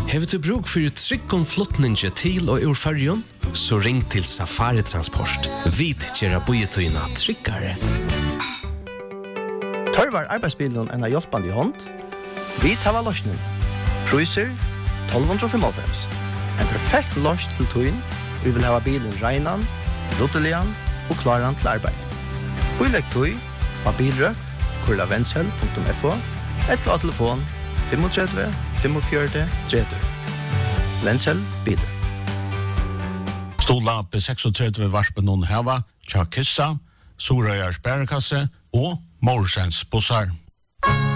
Har du bruk for tryggom flottninge til og ur färjon? Så ring til Safari Transport. Vid tjera bojetøyna tryggare. Tørvar arbeidsbilen en hjelpande hånd. Vi tar løsning. Cruiser 1295. En perfekt løs til tøyen. Vi vil ha bilen reinan, ruttelian og klaran til arbeid. Ulegg tøy av bilrøkt, kurlavensel.fo, eller av telefon 35 45 30. Vensel bil. Stola B36 varspen noen heva, Tja Kissa, Sorøyars Bærekasse og Morsens bussar.